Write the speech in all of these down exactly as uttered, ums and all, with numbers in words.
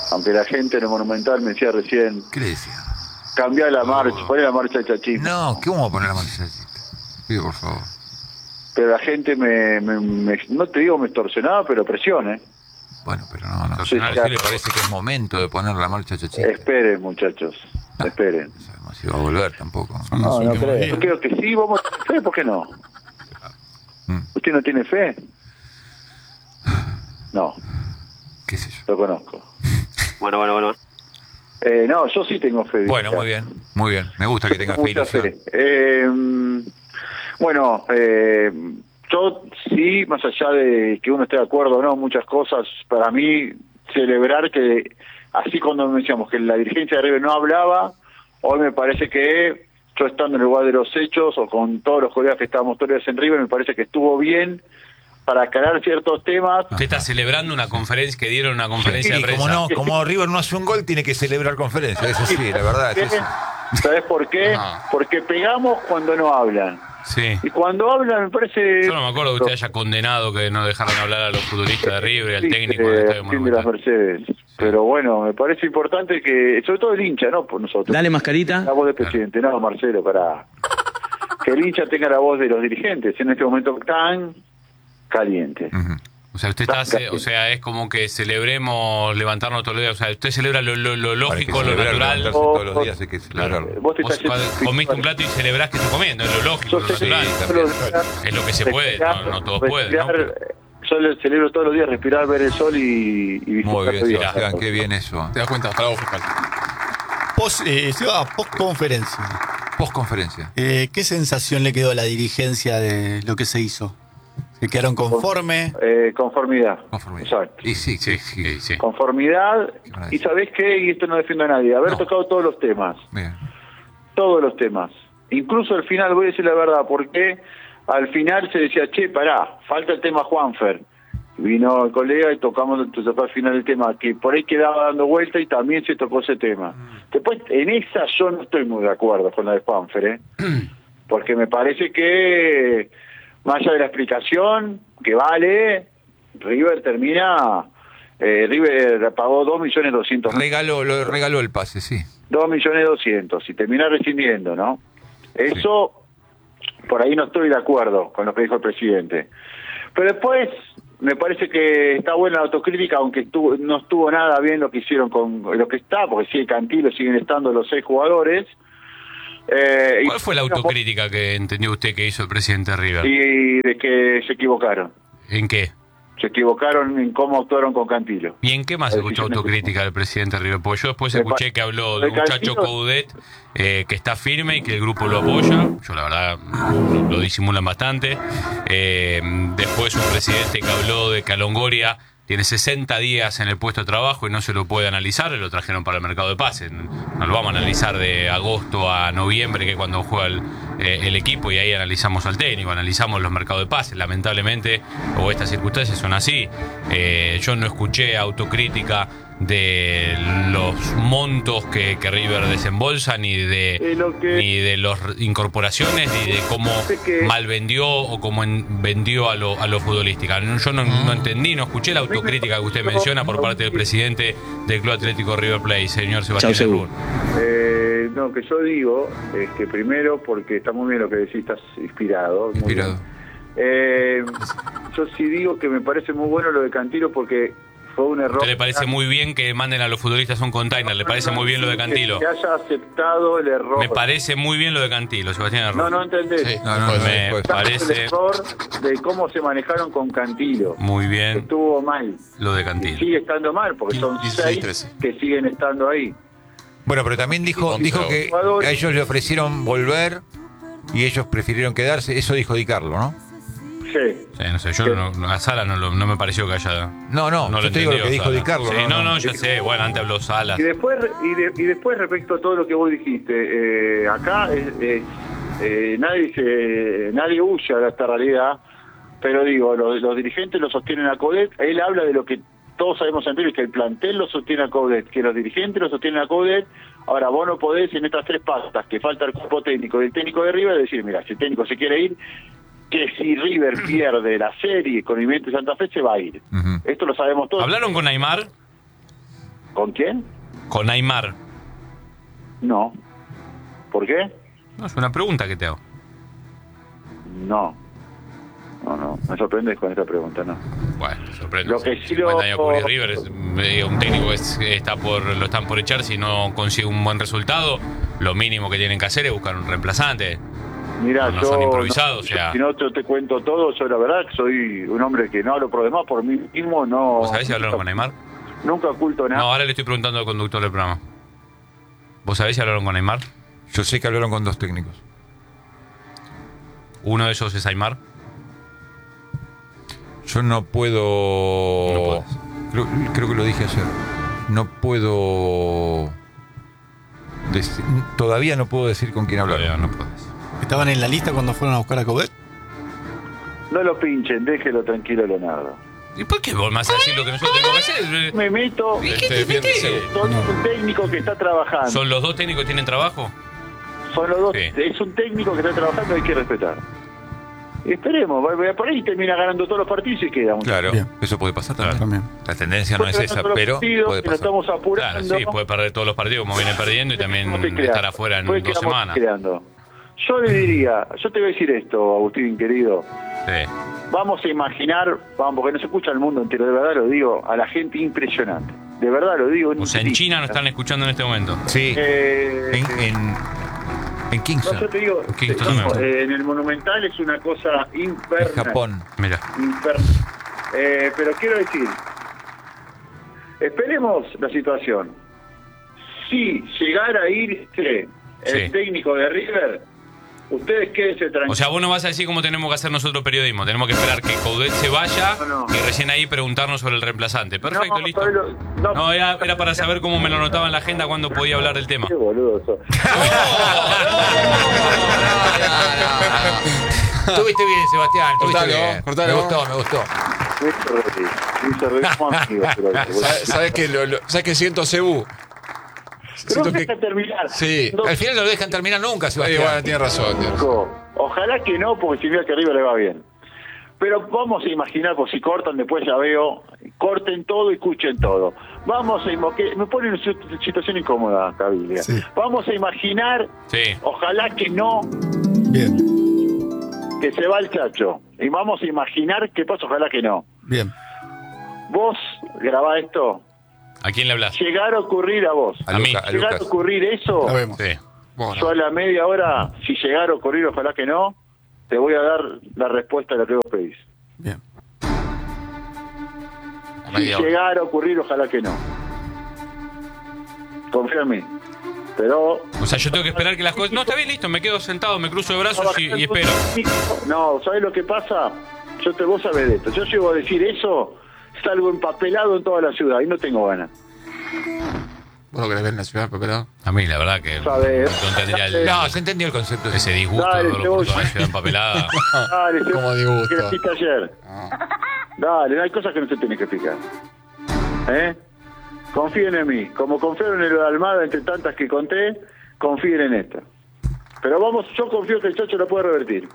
Aunque la gente en el Monumental me decía recién... ¿Qué le decía? Cambiá la marcha, poné la marcha de Chachito. No, ¿qué vamos a poner la marcha de Chachito? Pido, por favor. Pero la gente me, me, me... No te digo me extorsionaba, pero presión, ¿eh? Bueno, pero no, no. Sí, ¿A usted le parece que es momento de poner la marcha de Chachito? Esperen, muchachos. Ah, esperen. No sabemos si va a volver tampoco. No, no creo. Yo creo que sí, vamos a tener fe, ¿por qué no? Mm. ¿Usted no tiene fe? No. ¿Qué sé yo? Lo conozco. Bueno, bueno, bueno. Eh, no, yo sí tengo fe. Bueno, muy bien, muy bien. Me gusta que tenga fe y Mucha ilusión. fe. Eh, bueno, eh, yo sí, más allá de que uno esté de acuerdo o no, muchas cosas, para mí, celebrar que, así cuando decíamos que la dirigencia de River no hablaba, hoy me parece que yo estando en el lugar de los hechos, o con todos los colegas que estábamos todos los días en River, me parece que estuvo bien para aclarar ciertos temas. Usted está celebrando una conferencia que dieron una conferencia Sí, de prensa. como no, como River no hace un gol, tiene que celebrar conferencia. Eso sí, la verdad. Es eso. ¿Sabes por qué? Ajá. Porque pegamos cuando no hablan. Sí. Y cuando hablan me parece... Yo no me acuerdo que usted haya condenado que no dejaron hablar a los futbolistas de River y al Sí, técnico eh, del Estadio fin de las Monumental. Mercedes. Pero bueno, me parece importante que, sobre todo el hincha, ¿no? Por nosotros. Dale, Mascarita. La voz del presidente, no, Marcelo, para que el hincha tenga la voz de los dirigentes en este momento tan caliente. Ujú. O sea, usted está, hace- o sea, es como que celebremos levantarnos todos los días. O sea, usted celebra lo, lo, lo Para que lógico, lo celebrar, natural. levantarse todos los días hay que celebrarlo. Vos te Vos estás cuando yendo- comiste un plato y celebrás que estás comiendo, es lo lógico, Yo lo celebro natural. todos los días, Es lo que se puede, no, no todos pueden, ¿no? respirar, Yo le celebro todos los días respirar, ver el sol y, y Muy disfrutar bien, de vida. Sebastián, qué bien eso. Te das cuenta, para vos, fiscal. Post, eh, se va a post-conferencia. Postconferencia. Eh, ¿Qué sensación le quedó a la dirigencia de lo que se hizo? ¿Se quedaron conformes? Eh, conformidad. Conformidad. Exacto. Y sí, sí, Sí, sí. sí, sí. Conformidad. ¿Qué van a Y decir? ¿sabés qué? Y esto no defiendo a nadie. Haber No. tocado todos los temas. Bien. Todos los temas. Incluso al final, voy a decir la verdad, porque al final se decía, che, pará, falta el tema Juanfer. Vino el colega y tocamos entonces al final el tema, que por ahí quedaba dando vuelta y también se tocó ese tema. Después, en esa yo no estoy muy de acuerdo con la de Juanfer, ¿eh? Porque me parece que, más allá de la explicación, que vale, River termina, eh, River pagó dos millones doscientos mil. Regaló, lo regaló el pase, sí. dos millones doscientos y termina rescindiendo, ¿no? Eso, por ahí no estoy de acuerdo con lo que dijo el presidente. Pero después, me parece que está buena la autocrítica, aunque estuvo, no estuvo nada bien lo que hicieron con lo que está, porque sigue Cantilo, siguen estando los seis jugadores. Eh, ¿Cuál fue la autocrítica que entendió usted que hizo el presidente de River? Y de que se equivocaron. ¿En qué? Se equivocaron en cómo actuaron con Cantilo. ¿Y en qué más La escuchó decisión autocrítica del presidente de River? Porque yo después Me escuché pa- que habló de de un muchacho Cantilo- Coudet eh, que está firme y que el grupo lo apoya. Yo la verdad lo, lo disimulan bastante. Eh, después un presidente que habló de que a Longoria tiene sesenta días en el puesto de trabajo y no se lo puede analizar, lo trajeron para el mercado de pases. No lo vamos a analizar de agosto a noviembre, que es cuando juega el, eh, el equipo, y ahí analizamos al técnico, analizamos los mercados de pases. Lamentablemente, o estas circunstancias son así. Eh, yo no escuché autocrítica de los montos que, que River desembolsa, ni de Eh, lo que- ni de las incorporaciones, ni de cómo Sé que- mal vendió o cómo en- vendió a lo, a lo futbolística. No, Yo no, no entendí, no escuché la autocrítica que usted menciona por parte del presidente del Club Atlético River Plate, señor Sebastián Chau, Errur. Eh, no, que yo digo, es que primero, porque está muy bien lo que decís, estás inspirado. muy Inspirado. bien. Eh, yo sí digo que me parece muy bueno lo de Cantilo porque fue un error. ¿Usted le parece muy bien que manden a los futbolistas un container? ¿Le parece muy bien lo de Cantilo? Que haya aceptado el error. Me parece muy bien lo de Cantilo, Sebastián Errur. No, no entendés. Sí. No, no, no, Me después. parece- El error de cómo se manejaron con Cantilo. Muy bien Estuvo mal. lo de Y Cantilo. sigue estando mal porque son dieciséis, seis trece. que siguen estando ahí. Bueno, pero también dijo, Sí, dijo que jugadores. a ellos le ofrecieron volver y ellos prefirieron quedarse. Eso dijo Di Carlo, ¿no? Sí. Sí, no sé, yo no, no- a Sala no, lo- no me pareció que haya... No, no, no yo te digo lo que dijo Sala. Di Carlo. Sí, no, no, no. no, ya sé. Bueno, antes habló Salas. Y después, y, de- y después respecto a todo lo que vos dijiste, eh, acá es, es, eh, nadie se, nadie huye a esta realidad, pero digo, los, los dirigentes lo sostienen a Coudet, él habla de lo que todos sabemos en River, que el plantel lo sostiene a Coudet, que los dirigentes lo sostienen a Coudet. Ahora vos no podés en estas tres patas, que falta el cuerpo técnico y el técnico de River, decir, mira, si el técnico se quiere ir, que si River pierde la serie con Independiente Santa Fe se va a ir. Ujú. Esto lo sabemos todos. ¿Hablaron con Neymar? ¿Con quién? Con Aymar. No. ¿Por qué? No, es una pregunta que te hago. No. No, no. Me sorprendes con esta pregunta, no. Bueno, te sorprende. Lo que sí cincuenta lo- años por River es eh, un técnico que es- está por, lo están por echar si no consigue un buen resultado. Lo mínimo que tienen que hacer es buscar un reemplazante. Mira, No yo... son improvisados, no- o sea. Si no te, te cuento todo, yo la verdad que soy un hombre que no hablo por demás, por mí mismo, no... ¿Vos sabés si hablaron con Aymar? Nunca oculto nada. No, ahora le estoy preguntando al conductor del programa. ¿Vos sabés si hablaron con Aymar? Yo sé que hablaron con dos técnicos. Uno de ellos es Aymar. Yo no puedo. No podés. creo, creo que lo dije ayer. No puedo. dec- Todavía no puedo decir con quién hablaron. Todavía no podés. ¿Estaban en la lista cuando fueron a buscar a Coudet? No lo pinchen, déjelo tranquilo, Leonardo. ¿Y por qué vos me vas a decir lo que nosotros tenemos que hacer? Me meto... ¿Y qué Te te defiende metés? Cebu. Son un técnico que está trabajando. ¿Son los dos técnicos que tienen trabajo? Son los dos. Sí. Es un técnico que está trabajando, hay que respetar. Esperemos, va- va- por ahí termina ganando todos los partidos y queda. Claro, Bien. eso puede pasar también. También. La tendencia no es esa, pero puede Nos pasar. estamos Claro, apurando. sí, puede perder todos los partidos como viene perdiendo y también No te creas. estar afuera en Puede dos que vamos semanas. creando. Yo le diría, yo te voy a decir esto, Agustín querido. Sí. Vamos a imaginar, vamos, porque no se escucha el mundo entero, de verdad lo digo, a la gente impresionante. De verdad lo digo. O sea, en China nos están escuchando en este momento. Sí, Eh, en, en, en no, Kingston, yo te digo, Kingston no, también. eh, en el Monumental es una cosa en infernal. Japón. Mira. Infernal. Eh, pero quiero decir, esperemos la situación. Si llegara a irse el Sí. técnico de River, ustedes quédense tranquilos. O sea, vos no vas a decir cómo tenemos que hacer nosotros periodismo. Tenemos que esperar que Coudet se vaya No, no. y recién ahí preguntarnos sobre el reemplazante. Perfecto, No, listo. ¿sabes lo- no. No, era, era para saber cómo me lo anotaba en la agenda cuando podía hablar del tema. Qué boludo sos. Estuviste bien, Sebastián. Estuviste Cortalo, bien. cortalo. Me gustó, me gustó. Me hizo reír. Me hizo reír como amigo, pero- ¿Sabes, sabes que lo, lo- sabes que siento Cebu? Pero Siento deja terminar. Sí. No, Al final no lo dejan terminar nunca, Eh, Sebastián. bueno, tiene razón. tiene razón. Chico, ojalá que no, porque si veo que arriba le va bien. Pero vamos a imaginar, por si cortan, después ya veo, corten todo y escuchen todo. Vamos a imaginar, me pone en una situ- situación incómoda, Cabilia. Sí. Vamos a imaginar, Sí. ojalá que no, Bien, que se va el Chacho. Y vamos a imaginar qué pasa, ojalá que no. bien. Vos grabá esto, ¿A quién le hablas? llegar a ocurrir a vos. A, A mí. Luca- a Llegar a Lucas. ocurrir eso, La vemos. Sí. Bueno, yo a la media hora, si llegara a ocurrir, ojalá que no, te voy a dar la respuesta a lo que vos pedís. Bien. a Si media hora. llegara a ocurrir, ojalá que no. Confía en mí. Pero... O sea, yo tengo que esperar que las cosas... No, está bien, listo. Me quedo sentado, me cruzo de brazos y, y espero. No, ¿sabes lo que pasa? Yo te, vos sabés de esto. Yo llego a decir eso, salgo empapelado en toda la ciudad y no tengo ganas. ¿Vos lo querés ver en la ciudad, Peperado? A mí, la verdad que Sabes. no tendría el- No, se entendió el concepto. ese disgusto Dale, de verlo por Cebolla. toda la ciudad empapelada. Dale, se- Como disgusto. que lo dijiste ayer. Dale, hay cosas que no se tienen que explicar. ¿Eh? Confíen en mí. Como confiaron en lo de Almada entre tantas que conté, confíen en esta. Pero vamos, yo confío que el Chacho lo puede revertir.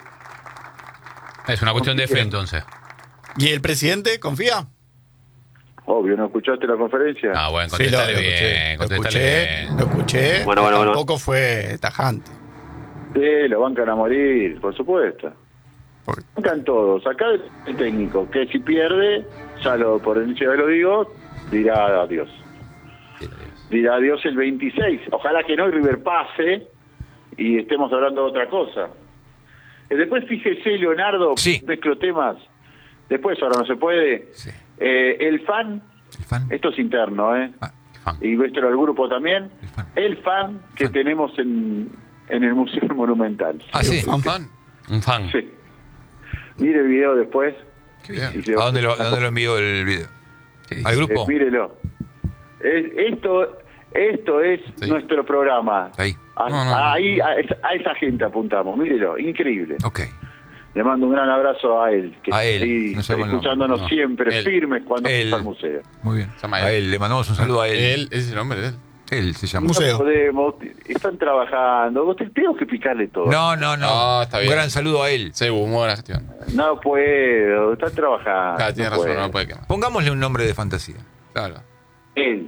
Es una cuestión de fe, entonces. ¿Y el presidente confía? Obvio, ¿no escuchaste la conferencia? Ah, bueno, Sí, lo, contestale lo bien, escuché, lo contestale escuché, bien. lo escuché. Bueno, bueno, bueno. Tampoco fue tajante. Sí, lo bancan a morir, por supuesto. Porque- Bancan todos. Acá el técnico, que si pierde, ya lo, por el inicio lo digo, dirá adiós. Dirá adiós el veintiséis. Ojalá que no, y River pase y estemos hablando de otra cosa. Y después fíjese, Leonardo, Sí. mezclo temas. Después, ahora no se puede. Sí. Eh, el fan, El fan. esto es interno, ¿eh? Ah, Fan. Y esto al grupo también. El fan. El fan que Fan. tenemos en, en el Museo Monumental. ah, sí. Fan. ¿Fan? Un fan. Sí. Mire el video después. Qué bien. y se- ¿A dónde lo, a dónde lo envió el video? ¿Al Eh, grupo? mírelo. Es- esto, esto es Sí. nuestro programa. Ahí. A, No, no, ahí, a, esa- a esa gente apuntamos. Mírelo, increíble. Ok. Le mando un gran abrazo a él, que A él, está ahí, no sabemos el escuchándonos nombre, no. siempre Él. firmes cuando Él. vamos al museo. Muy bien. Se llama A él. él, le mandamos un saludo a él. Él, ese es el nombre de él. Él se llama. Museo. No podemos, están trabajando. Vos te- tengo que picarle todo. No, no, no. No, está bien. Un gran saludo a él. Cebu, muy buena gestión. No puedo, están trabajando. Claro, tiene no razón, puedo. no lo puede quemar. Pongámosle un nombre de fantasía. Claro. Él.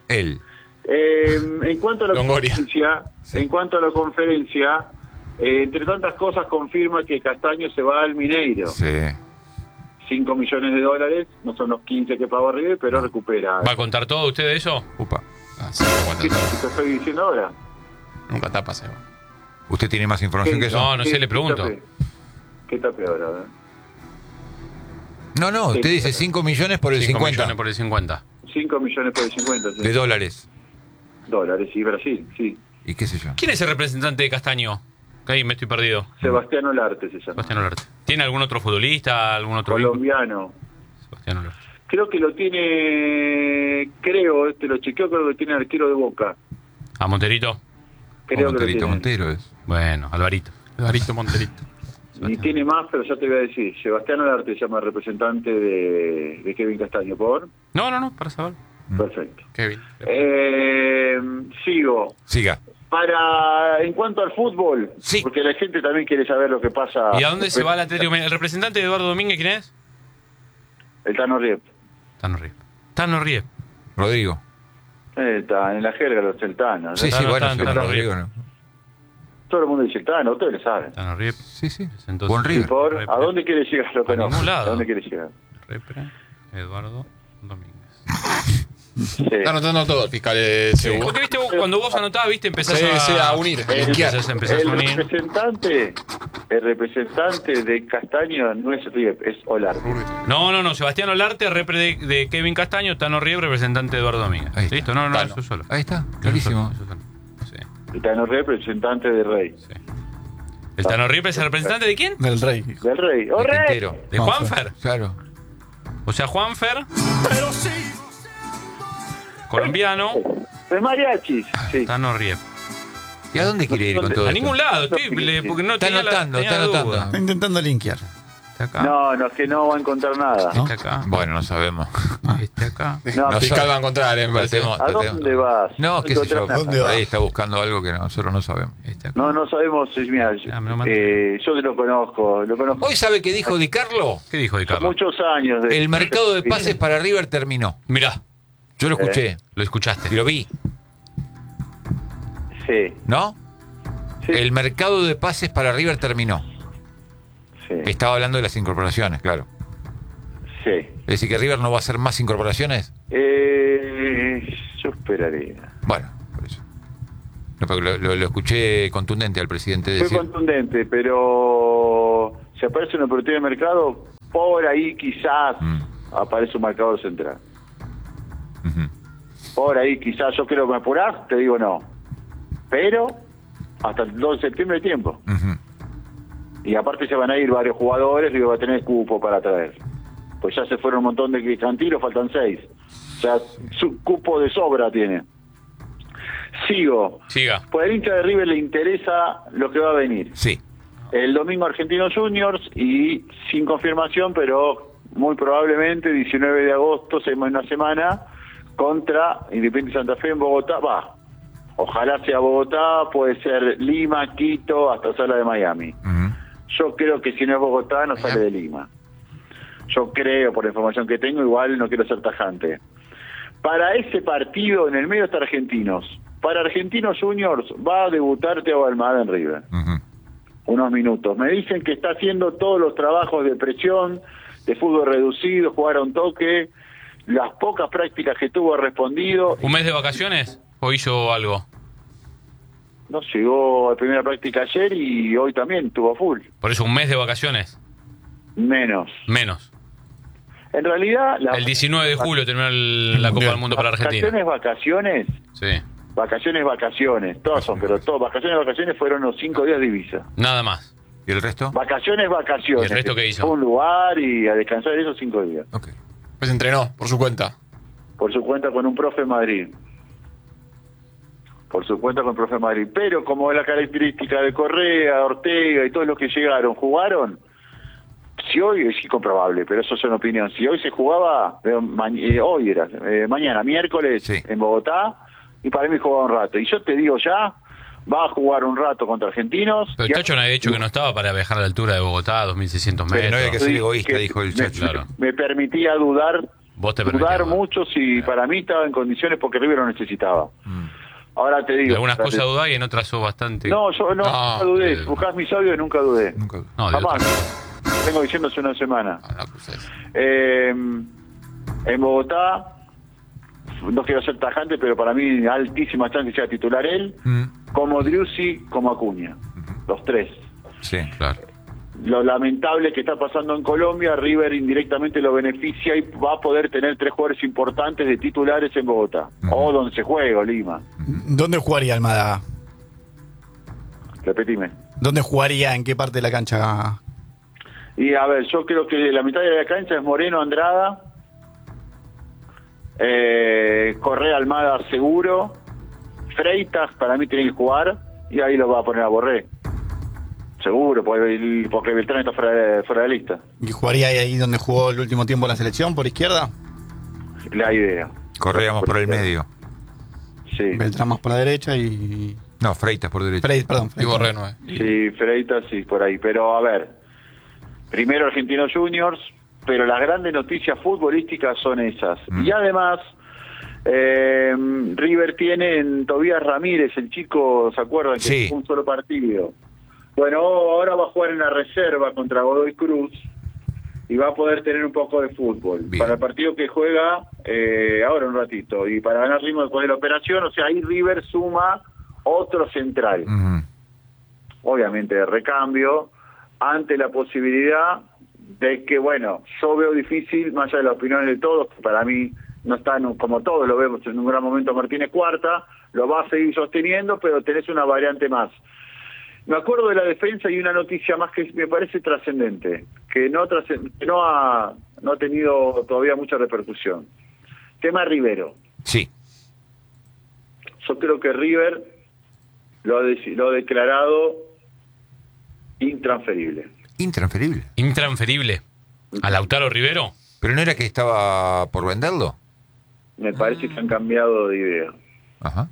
Él. Eh, en cuanto a la Longoria. conferencia, Sí. en cuanto a la conferencia, eh, entre tantas cosas confirma que Castaño se va al Mineiro. Sí. cinco millones de dólares, no son los quince que pagó River, pero recupera. ¿Va a contar todo usted de eso? Upa. Ah, sí, ¿Qué cuando- te estoy diciendo ahora? Nunca tapa, Seba. ¿Usted tiene más información que eso? No, no sé, ¿Qué- le pregunto. ¿Qué está pe- ¿Qué está peor ahora? No, no, usted dice cinco millones por el cinco cincuenta millones por el cincuenta. cinco millones por el cincuenta, sí. de dólares. Dólares, sí, Brasil, sí. ¿Y qué sé yo? ¿Quién es el representante de Castaño? Que ahí me estoy perdido. Sebastián Olarte se llama. Sebastián Olarte. ¿Tiene algún otro futbolista? ¿Algún otro Colombiano. Sebastián Olarte. Creo que lo tiene, creo, este lo chequeo, creo que tiene arquero de Boca. ¿A Monterito? Creo que lo Monterito tiene. Montero es. Bueno, Alvarito. Alvarito Monterito. Y tiene más, pero ya te voy a decir. Sebastián Olarte se llama representante de, de Kevin Castaño, ¿por? No, no, no, para saber. Perfecto. Kevin. Eh, sigo. Siga. Para, en cuanto al fútbol, Sí. porque la gente también quiere saber lo que pasa. ¿Y a dónde se va el Atlético? ¿El representante de Eduardo Domínguez quién es? El Tano Riep. Tano Riep. Tano Riep. Rodrigo. Eh, está en la jerga los el Tano, ¿no? Sí, sí, Tano, bueno, Tano, sí, Tano Rodrigo, Riep. ¿no? Todo el mundo dice el Tano, ustedes lo saben. Tano Riep. Sí, sí. Entonces- Buen ¿Y River. por? Repre- ¿A dónde quiere llegar? Lo A conozco. ningún lado. ¿A dónde quiere llegar? Repre. Eduardo Domínguez. Sí. Está anotando todo el fiscal eh, Sebu. Porque viste vos, cuando vos anotabas, viste, empezás Sí, a, sí, a unir, a El, linkear. Empezás- empezás a el unir. representante, el representante de Castaño no es Riep, es Olarte. No, no, no. Sebastián Olarte, repre de, de Kevin Castaño, Tano Riep, representante de Eduardo Domínguez. Ahí está. ¿Listo? No, no, Tano. eso solo. Ahí está, clarísimo. Eso solo. Sí, El Tano Riep, representante de Rey. sí. ¿El Tano Riep es el representante de quién? Del rey. Del Rey. ¡Oh, El Rey! Quintero. ¿De No, Juanfer? Claro. O sea, Juanfer, colombiano, De mariachis, sí. Tano Riep. ¿Y a dónde quiere ir con todo A esto? ningún lado, estoy, le- porque no Está tenía la- anotando, tenía está la anotando. duda. Está intentando linkear. Este acá, No, no, es que no va a encontrar nada. ¿No? este acá, Bueno, no sabemos. este acá. No, No fiscal sabe. va a encontrar, eh, me parece. Tratemos- ¿A tratemos- dónde vas? No, qué sé yo. encontrás ¿Dónde nada. vas? Ahí está buscando algo que nosotros no sabemos. Este acá. No, no sabemos, es, mira, Ah, me lo mandó. eh, yo te lo conozco, lo conozco ¿Hoy sabe qué dijo Di Carlo? ¿Qué dijo Di Carlo? muchos años. De, El mercado de pases para River terminó. Mirá, Yo lo escuché lo escuchaste. y lo vi, Sí, ¿no? sí, El mercado de pases para River terminó. sí, Estaba hablando de las incorporaciones, claro. sí. Es decir, que River no va a hacer más incorporaciones. Eh, yo esperaría. Bueno, por eso. No, porque lo, lo- lo escuché contundente al presidente Fue decir. contundente, pero si aparece una oportunidad de mercado, por ahí quizás Mm. aparece un marcador central. Ujú. Por ahí quizás yo creo que me apurás, te digo no. Pero hasta el dos de septiembre hay tiempo. Ujú. Y aparte se van a ir varios jugadores y va a tener cupo para traer. Pues ya se fueron un montón de cantiros, faltan seis. O sea, su cupo de sobra tiene. Sigo. Siga. Pues al hincha de River le interesa lo que va a venir. Sí. El domingo Argentinos Juniors y sin confirmación, pero muy probablemente diecinueve de agosto, una semana, contra Independiente Santa Fe en Bogotá. Va, ojalá sea Bogotá, puede ser Lima, Quito, hasta Sala de Miami. Ujú. Yo creo que si no es Bogotá, no sale de Lima. Yo creo, por la información que tengo, igual no quiero ser tajante. Para ese partido, en el medio está Argentinos. Para Argentinos Juniors va a debutar Thiago Almada en River. Ujú. Unos minutos. Me dicen que está haciendo todos los trabajos de presión, de fútbol reducido, jugar a un toque. Las pocas prácticas que tuvo ha respondido. ¿Un mes de vacaciones? ¿O hizo algo? No llegó a primera práctica ayer y hoy también tuvo full. Por eso, un mes de vacaciones. Menos. Menos. En realidad, la El diecinueve de julio terminó el- la Copa del Mundo para Argentina. Vacaciones, vacaciones, Sí. vacaciones, vacaciones. Todas son, pero todas. Vacaciones, vacaciones fueron los cinco días de Ibiza. Nada más. ¿Y el resto? Vacaciones, vacaciones. ¿Y el resto qué hizo? Fue a un lugar y a descansar esos cinco días. Ok. Pues entrenó, por su cuenta. Por su cuenta con un profe en Madrid. Por su cuenta con el profe en Madrid. Pero como es la característica de Correa, Ortega y todos los que llegaron, jugaron. Si hoy es incomprobable, pero eso es una opinión. Si hoy se jugaba, eh, ma- eh, hoy era, eh, mañana, miércoles, Sí. en Bogotá, y para mí jugaba un rato. Y yo te digo ya, va a jugar un rato contra Argentinos. Pero y el Chacho no había dicho que no estaba para viajar a la altura de Bogotá, dos mil seiscientos Pero metros. no había que ser Sí, egoísta, que dijo el me- Chacho. Claro. Me permitía dudar Vos te dudar permitías dudar. mucho si para mí estaba en condiciones porque River lo necesitaba. Mm. Ahora te digo. En algunas tras cosas de- dudás y en otras sos bastante. No, yo no, No, nunca dudé. eh, Buscás mis audios y nunca dudé. Nunca. No, de otra Jamás. Vengo diciendo hace una semana. Ah, no, pues es- Eh, en Bogotá, no quiero ser tajante, pero para mí altísima chance que sea titular él, Mm. como Driussi, como Acuña. Los tres. Sí. Claro. Lo lamentable que está pasando en Colombia, River indirectamente lo beneficia y va a poder tener tres jugadores importantes de titulares en Bogotá. Ujú. O donde se juega, o Lima. ¿Dónde jugaría Almada? Repetime. ¿Dónde jugaría? ¿En qué parte de la cancha? Y a ver, yo creo que la mitad de la cancha es Moreno, Andrada, eh, Correa, Almada seguro, Freitas para mí tiene que jugar y ahí lo va a poner a Borré. Seguro, porque, porque Beltrán está fuera de, fuera de lista. ¿Y jugaría ahí donde jugó el último tiempo la selección, por izquierda? La idea. Corríamos por el medio. Sí, Beltrán más por la derecha y... No, Freitas por derecha. Frey, perdón. Y Frey. Borré no es. sí, Freitas sí, por ahí. Pero a ver, primero Argentinos Juniors, pero las grandes noticias futbolísticas son esas. Mm. Y además, eh, River tiene en Tobías Ramírez, el chico, ¿se acuerdan? Que Sí. fue un solo partido. Bueno, ahora va a jugar en la reserva contra Godoy Cruz y va a poder tener un poco de fútbol. Bien. Para el partido que juega eh, ahora un ratito. Y para ganar ritmo después de la operación, o sea, ahí River suma otro central. Ujú. Obviamente de recambio, ante la posibilidad de que, bueno, yo veo difícil, más allá de la opinión de todos, que para mí no están, como todos lo vemos, en un gran momento Martínez Cuarta, lo va a seguir sosteniendo, pero tenés una variante más. Me acuerdo de la defensa y una noticia más que me parece trascendente, que no trascend- que no ha, no ha tenido todavía mucha repercusión. Tema Rivero. Sí. Yo creo que River lo ha, deci- lo ha declarado intransferible. Intransferible. Intransferible. ¿A Lautaro Rivero? ¿Pero no era que estaba por venderlo? Me parece que han cambiado de idea. Ajá.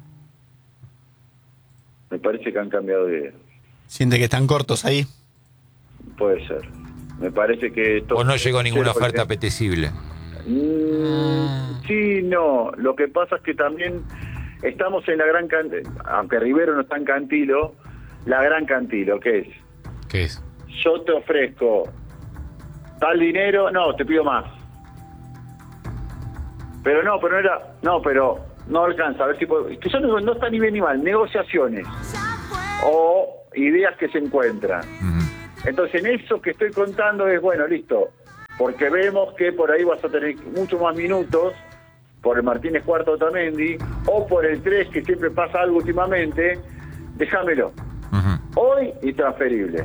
Me parece que han cambiado de idea. Siente que están cortos ahí. Puede ser. Me parece que... esto- ¿O no llegó ninguna Sí, oferta porque- apetecible? Mm, sí, no. Lo que pasa es que también estamos en la gran... can- Aunque Rivero no está en Cantilo, la gran Cantilo, ¿qué es? ¿Qué es? Yo te ofrezco tal dinero, no, te pido más. Pero no, pero no era... No, pero no alcanza. A ver si puedo... Que yo no, no está ni bien ni mal. Negociaciones. O ideas que se encuentran. Ujú. Entonces, en eso que estoy contando es, bueno, listo, porque vemos que por ahí vas a tener mucho más minutos, por el Martínez Cuarto Otamendi, o por el tres, que siempre pasa algo últimamente, déjamelo. Ujú. Hoy intransferible.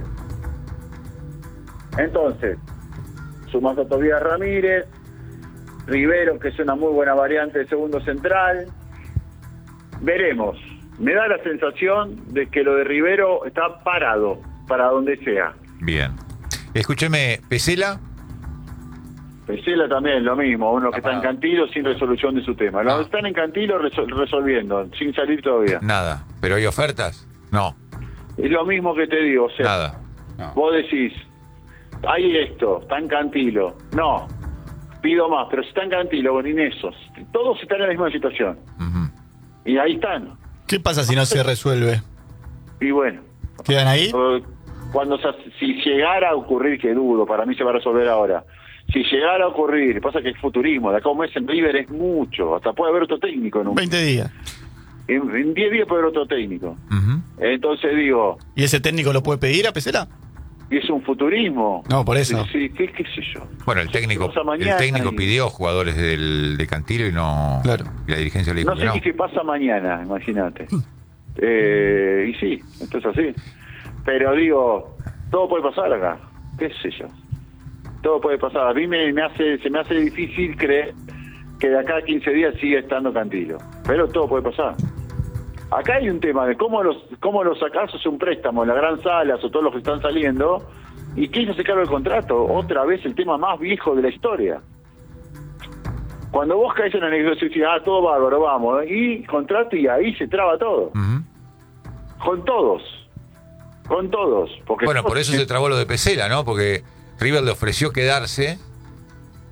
Entonces, sumas a Tobías Ramírez, Rivero, que es una muy buena variante de segundo central. Veremos. Me da la sensación de que lo de Rivero está parado, para donde sea. Bien. Escúcheme, ¿Pesela? Pesela también, lo mismo, uno que está en Cantilo sin resolución de su tema. Los Ah. que están en Cantilo resol- resolviendo, sin salir todavía. Nada. ¿Pero hay ofertas? No. Es lo mismo que te digo, o sea, Nada. vos decís, hay esto, está en Cantilo. No, pido más, pero si está en Cantilo, con Inesos, todos están en la misma situación. Ujú. Y ahí están. ¿Qué pasa si no se resuelve? Y bueno, ¿Quedan ahí? eh, cuando se, si llegara a ocurrir, que dudo, para mí se va a resolver ahora. Si llegara a ocurrir, pasa que es futurismo, de acá a un mes en River es mucho, hasta puede haber otro técnico en un veinte días. En en diez días puede haber otro técnico. Ujú. Entonces digo, ¿Y ese técnico lo puede pedir a Pesela? ¿y es un futurismo? No, por eso. Sí, ¿qué, qué sé yo? Bueno, el técnico, pasa mañana el técnico y- pidió jugadores del, de Cantilo y no. Claro. Y la dirigencia le dijo No que sé no. ni qué pasa mañana, imagínate. Eh, y sí, esto es así. Pero digo, todo puede pasar acá. ¿Qué sé yo? Todo puede pasar. A mí me, me hace, se me hace difícil creer que de acá a quince días siga estando Cantilo. Pero todo puede pasar. Acá hay un tema de cómo los cómo los sacás, es un préstamo, la Gran Salas o todos los que están saliendo, y quién se carga el contrato. Otra vez el tema más viejo de la historia. Cuando vos caes en la negociación, ah, todo bárbaro, vamos, y contrato y ahí se traba todo. Ujú. Con todos. Con todos. Porque Bueno, todos- por eso se trabó lo de Pesela, ¿no? Porque River le ofreció quedarse,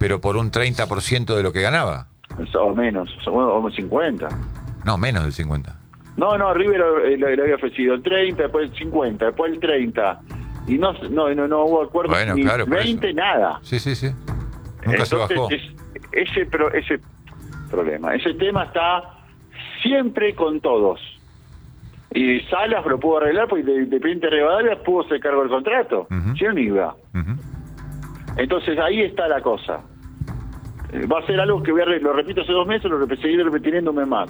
pero por un treinta por ciento de lo que ganaba. O menos, o cincuenta. No, menos del cincuenta. No, no, River eh, le, le había ofrecido el treinta, después el cincuenta, después el treinta. Y no no no, no hubo acuerdo Bueno, ni claro, por veinte, eso. nada. Sí, sí, sí. Nunca se Entonces, bajó. es- ese, pro, ese problema, ese tema está siempre con todos. Y Salas lo pudo arreglar porque Independiente Rivadavia pudo ser cargo del contrato. Ujú. ¿Sí o no iba? Ujú. Entonces ahí está la cosa. Eh, Va a ser algo que voy a re- lo repito hace dos meses, lo rep- seguiré repitiéndome más.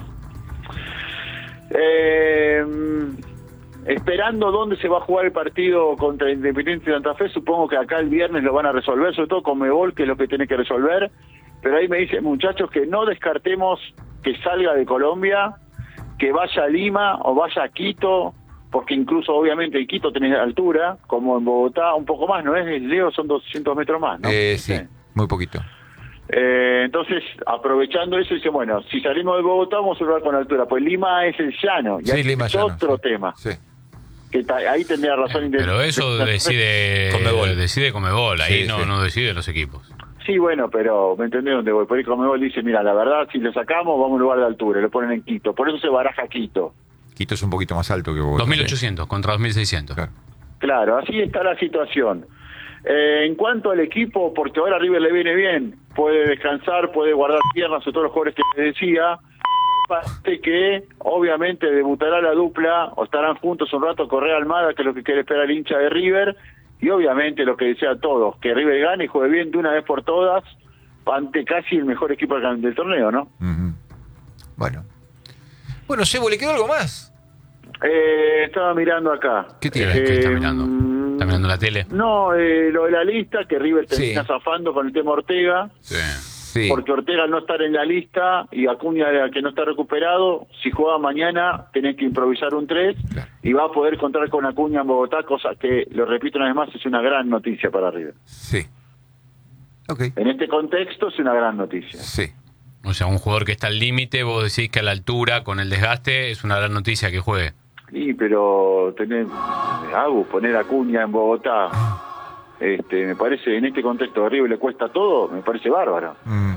Eh, esperando dónde se va a jugar el partido contra Independiente de Santa Fe, supongo que acá el viernes lo van a resolver, sobre todo con Mebol, que es lo que tiene que resolver. Pero ahí me dicen, muchachos, que no descartemos que salga de Colombia, que vaya a Lima o vaya a Quito, porque incluso obviamente en Quito tenés altura, como en Bogotá, un poco más, ¿no es, Leo? Son doscientos metros más, ¿no? Eh, sí, muy poquito. Eh, entonces, aprovechando eso, dice, bueno, si salimos de Bogotá vamos a hablar con altura, pues Lima es el llano, y Sí, ahí Lima es llano, otro sí. tema, Sí. que ta- ahí tendría razón. Pero eso decide Conmebol. decide Conmebol, ahí Sí, no, sí. no deciden los equipos. Sí, bueno, pero me entendés dónde voy. Por ahí Conmebol dice, mira, la verdad, si lo sacamos, vamos a un lugar de altura, lo ponen en Quito. Por eso se baraja Quito. Quito es un poquito más alto que Bogotá. dos mil ochocientos contra dos mil seiscientos. Claro. Claro, así está la situación. Eh, en cuanto al equipo, porque ahora a River le viene bien, puede descansar, puede guardar piernas, sobre todo los jugadores que les decía, parece que obviamente debutará la dupla, o estarán juntos un rato Correa Almada, que es lo que quiere esperar el hincha de River, y obviamente lo que desea todos, que River gane y juegue bien de una vez por todas, ante casi el mejor equipo del del torneo, ¿no? Ujú. Bueno. Bueno, Sebo, ¿le quedó algo más? Eh, estaba mirando acá. ¿Qué tiene? Eh, ¿Qué está mirando? mm, ¿Está mirando la tele? No, eh, lo de la lista, que River termina Sí. zafando con el tema Ortega, Sí. Sí. porque Ortega al no estar en la lista y Acuña que no está recuperado, si juega mañana tenés que improvisar un tres Claro. y va a poder contar con Acuña en Bogotá, cosa que, lo repito una vez más, es una gran noticia para River. Sí. Ok. En este contexto es una gran noticia. Sí. O sea, un jugador que está al límite, vos decís que a la altura, con el desgaste, es una gran noticia que juegue. Sí, pero tener, Agus, poner a Acuña en Bogotá, este, me parece, en este contexto de River le cuesta todo, me parece bárbaro. Mm.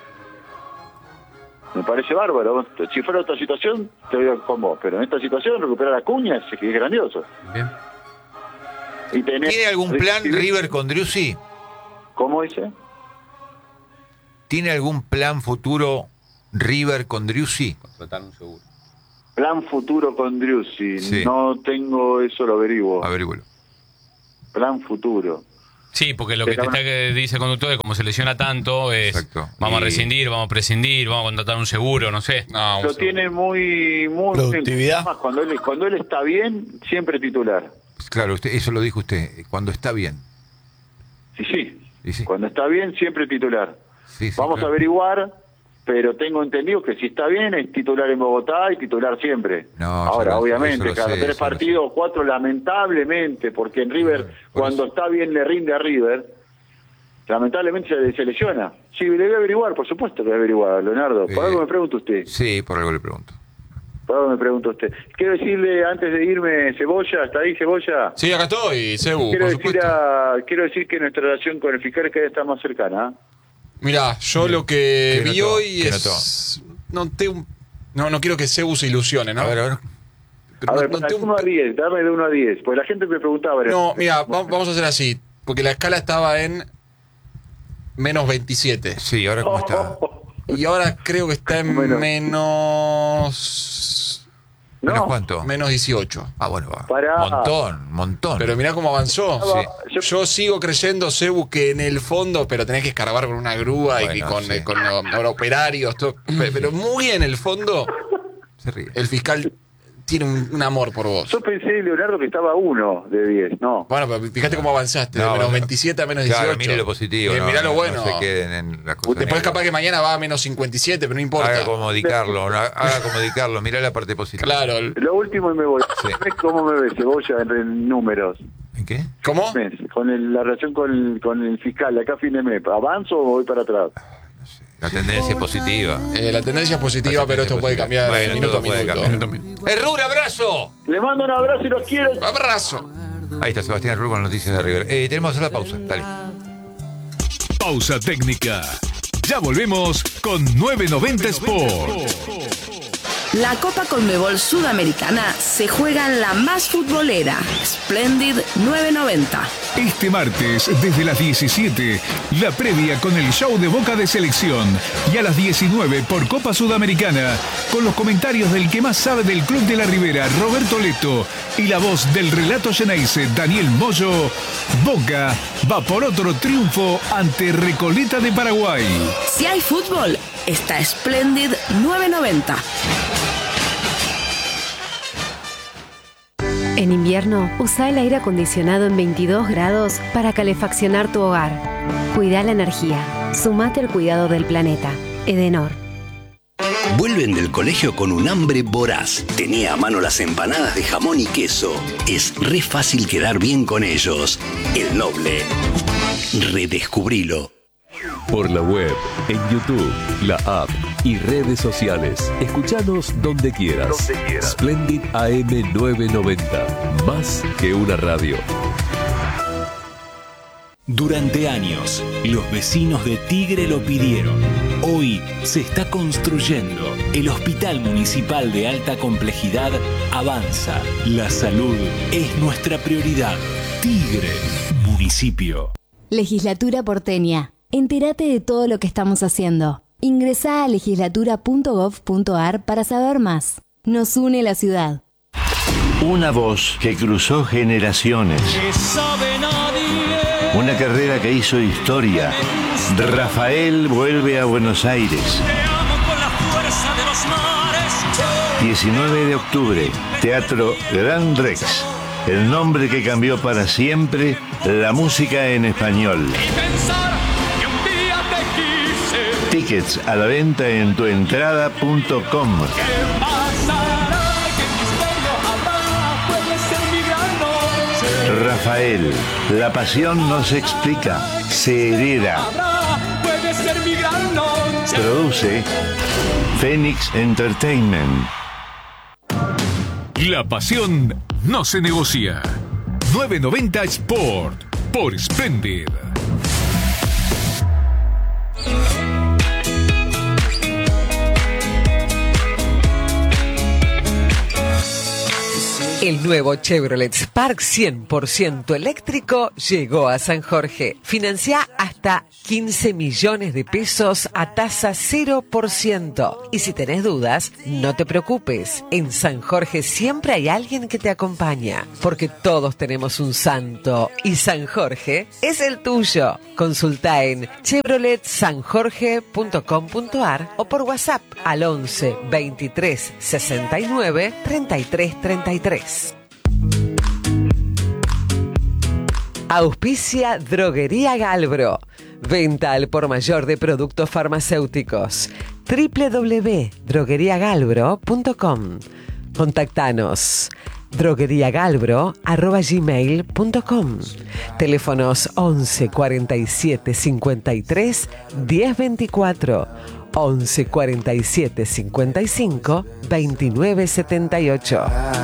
Me parece bárbaro. Si fuera otra situación, te voy con vos, pero en esta situación recuperar a Acuña es, es grandioso. Bien. Y tenés- ¿Tiene algún plan River con Driussi? ¿Cómo dice? ¿Tiene algún plan futuro River con Driussi? Contratar un seguro. Plan futuro con Driussi. Sí. No tengo eso, lo averiguo. Averígüelo. Plan futuro. Sí, porque lo que te está que dice el conductor es como se lesiona tanto, es Exacto. vamos a Y- rescindir, vamos a prescindir, vamos a contratar un seguro, no sé. No, un Lo segundo. tiene muy... muy Productividad. Además, Cuando él, cuando él está bien, siempre titular. Claro, usted, eso lo dijo usted. Cuando está bien. Sí, sí. Y sí. Cuando está bien, siempre titular. Sí, sí, Vamos claro. a averiguar, pero tengo entendido que si está bien es titular en Bogotá y titular siempre. No, Ahora, eso lo- obviamente, eso lo cada sé, tres eso lo partidos, cuatro, lamentablemente, porque en River, Por cuando eso. está bien le rinde a River, lamentablemente se, se lesiona. Sí, le voy a averiguar, por supuesto que voy a averiguar, Leonardo. ¿Por Eh, algo me pregunta usted? Sí, por algo le pregunto. ¿Por algo me pregunta usted? Quiero decirle, antes de irme, Cebolla, ¿está ahí Cebolla? Sí, acá estoy, Cebu, Quiero por decir, supuesto. a- quiero decir que nuestra relación con el fiscal cada vez está más cercana. ¿eh? Mirá, yo lo que ¿Qué vi notó? hoy ¿Qué es... No, tengo... no, no quiero que Cebu se ilusione, ¿no? A ver, a ver. Pero A no- ver, no de tengo un uno a pe- diez, dame de uno a diez, pues la gente me preguntaba. No, mira, va- vamos a hacer así, porque la escala estaba en menos veintisiete. Sí, ahora cómo está. Y ahora creo que está en Bueno. menos... ¿Menos No. cuánto? menos dieciocho. Ah, bueno, va. Pará. Montón, montón. Pero mirá cómo avanzó. Sí. Yo- Yo sigo creyendo, Cebu, que en el fondo, pero tenés que escarbar con una grúa y Bueno, con, sí. con, los operarios, todo. Pe- pero muy en el fondo, Se ríe. el fiscal tiene un, un amor por vos. Yo pensé, Leonardo, que estaba uno de diez, no. Bueno, pero fíjate cómo avanzaste, No, de menos bueno. veintisiete a menos dieciocho. Claro, mire lo positivo. Eh, no, mirá lo no, bueno. No se queden en la cosa Después negra. capaz que mañana va a menos cincuenta y siete, pero no importa. Haga como Di Carlo, no, haga como Di Carlo, mirá la parte positiva. Claro. el- Lo último y me voy. Sí. ¿Ves ¿Cómo me ves, Cebolla, en, en números? ¿En qué? ¿Cómo? Mes, Con el- la relación con el, con el fiscal, de acá a fin de mes. ¿Avanzo o voy para atrás? La tendencia es positiva. Eh, la tendencia es positiva, La pero esto tendencia puede es cambiar positiva. de Bueno, minuto a todo puede minuto. cambiar. ¡Errur, abrazo! Le mando un abrazo y los quiero. Abrazo. Ahí está Sebastián Errur con las noticias de River. Eh, tenemos que hacer la pausa, dale. pausa técnica. Ya volvemos con novecientos noventa Sport. La Copa Conmebol Sudamericana se juega en la más futbolera, Splendid novecientos noventa. Este martes, desde las diecisiete, la previa con el show de Boca de Selección. Y a las diecinueve por Copa Sudamericana, con los comentarios del que más sabe del Club de la Ribera, Roberto Leto, y la voz del relato Geneise, Daniel Moyo. Boca va por otro triunfo ante Recoleta de Paraguay. Si hay fútbol, está Splendid novecientos noventa. En invierno, usa el aire acondicionado en veintidós grados para calefaccionar tu hogar. Cuida la energía. Sumate al cuidado del planeta. Edenor. Vuelven del colegio con un hambre voraz. Tenía a mano las empanadas de jamón y queso. Es re fácil quedar bien con ellos. El Noble. Redescubrilo. Por la web, en YouTube, la app y redes sociales. Escuchanos donde quieras. Donde quieras. Splendid A M novecientos noventa. Más que una radio. Durante años, los vecinos de Tigre lo pidieron. Hoy se está construyendo. El Hospital Municipal de Alta Complejidad avanza. La salud es nuestra prioridad. Tigre, municipio. Legislatura porteña. Entérate de todo lo que estamos haciendo. Ingresá a legislatura punto gov punto ar para saber más. Nos une la ciudad. Una voz que cruzó generaciones. Una carrera que hizo historia. Rafael vuelve a Buenos Aires. diecinueve de octubre, Teatro Gran Rex. El nombre que cambió para siempre la música en español. Tickets a la venta en tuentrada punto com. Rafael, la pasión no se explica, se hereda. Produce Phoenix Entertainment. La pasión no se negocia. novecientos noventa Sport por Splendid. El nuevo Chevrolet Spark cien por ciento eléctrico llegó a San Jorge. Financia hasta quince millones de pesos a tasa cero por ciento. Y si tenés dudas, no te preocupes. En San Jorge siempre hay alguien que te acompaña. Porque todos tenemos un santo. Y San Jorge es el tuyo. Consulta en chevrolet san jorge punto com punto ar o por WhatsApp al once veintitrés sesenta y nueve treinta y tres treinta y tres. Auspicia Droguería Galbro. Venta al por mayor de productos farmacéuticos. doble u doble u doble u punto droguería galbro punto com. Contactanos. drogueriagalbro arroba gmail punto com. Teléfonos once cuarenta y siete cincuenta y tres diez veinticuatro. once cuarenta y siete cincuenta y cinco veintinueve setenta y ocho.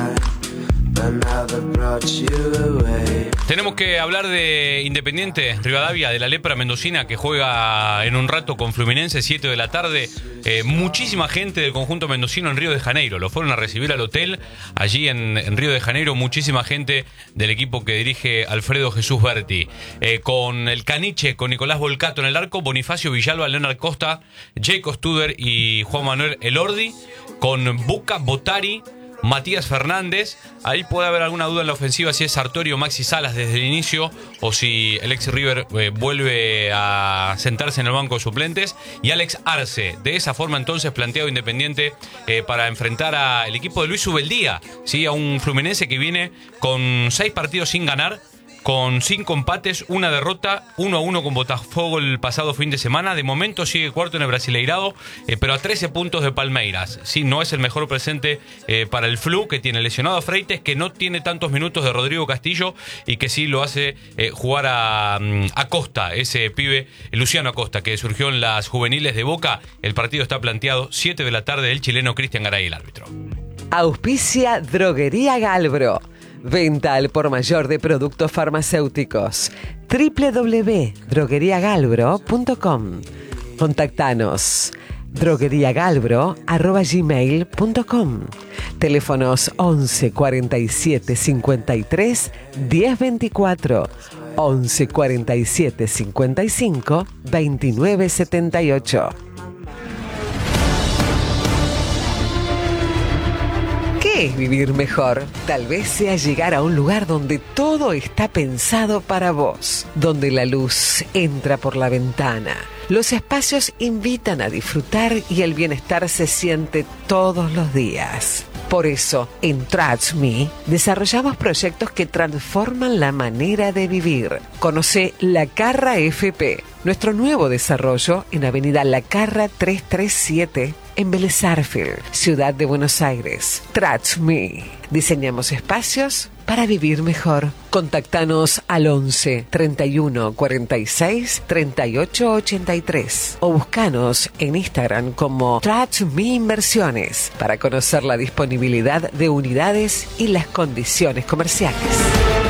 Tenemos que hablar de Independiente Rivadavia, de la Lepra mendocina, que juega en un rato con Fluminense, siete de la tarde. Eh, muchísima gente del conjunto mendocino en Río de Janeiro. Lo fueron a recibir al hotel allí en, en Río de Janeiro. Muchísima gente del equipo que dirige Alfredo Jesús Berti. Eh, con el Caniche, con Nicolás Volcato en el arco, Bonifacio Villalba, Leonard Costa, Jacob Studer y Juan Manuel Elordi. Con Buca, Botari, Matías Fernández. Ahí puede haber alguna duda en la ofensiva si es Sartori o Maxi Salas desde el inicio o si el ex River eh, vuelve a sentarse en el banco de suplentes. Y Alex Arce. De esa forma entonces planteado Independiente eh, para enfrentar al equipo de Luis Ubeldía, ¿sí? A un Fluminense que viene con seis partidos sin ganar, con cinco empates, una derrota, uno a uno con Botafogo el pasado fin de semana. De momento sigue cuarto en el Brasileirado, eh, pero a trece puntos de Palmeiras. Sí, no es el mejor presente eh, para el Flu, que tiene lesionado a Freites, que no tiene tantos minutos de Rodrigo Castillo y que sí lo hace eh, jugar a Acosta, ese pibe, Luciano Acosta, que surgió en las juveniles de Boca. El partido está planteado siete de la tarde, el chileno Cristian Garay, el árbitro. Auspicia Droguería Galbro. Venta al por mayor de productos farmacéuticos. doble u doble u doble u punto droguería galbro punto com. Contactanos. drogueriagalbro arroba gmail punto com. Teléfonos once cuarenta y siete cincuenta y tres diez veinticuatro, once cuarenta y siete cincuenta y cinco veintinueve setenta y ocho. ¿Qué es vivir mejor? Tal vez sea llegar a un lugar donde todo está pensado para vos, donde la luz entra por la ventana. Los espacios invitan a disfrutar y el bienestar se siente todos los días. Por eso, en Trust Me, desarrollamos proyectos que transforman la manera de vivir. Conoce La Carra F P, nuestro nuevo desarrollo en Avenida La Carra trescientos treinta y siete, en Vélez Sarsfield, Ciudad de Buenos Aires. Trust Me. Diseñamos espacios para vivir mejor. Contactanos al once treinta y uno cuarenta y seis treinta y ocho ochenta y tres o buscanos en Instagram como Trust Me Inversiones para conocer la disponibilidad de unidades y las condiciones comerciales.